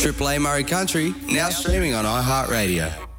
Triple A Murray Country, now streaming on iHeartRadio.